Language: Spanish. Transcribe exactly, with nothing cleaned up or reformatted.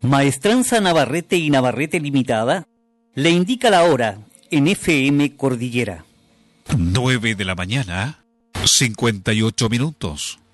Maestranza Navarrete y Navarrete Limitada le indica la hora en F M Cordillera. Nueve de la mañana, cincuenta y ocho minutos.